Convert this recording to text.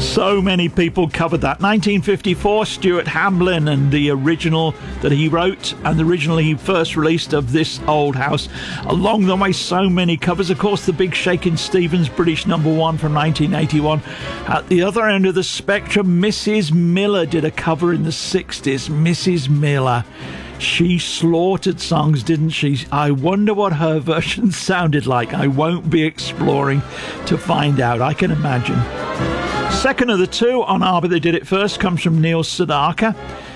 So many people covered that. 1954, Stuart Hamblin and the original that he wrote and the original he first released of This Old House. Along the way, so many covers. Of course, the big Shakin' Stevens British #1 from 1981. At the other end of the spectrum, Mrs. Miller did a cover in the 60s. Mrs. Miller. She slaughtered songs, didn't she? I wonder what her version sounded like. I won't be exploring to find out. I can imagine. Second of the two on ABBA They Did It First comes from Neil Sedaka.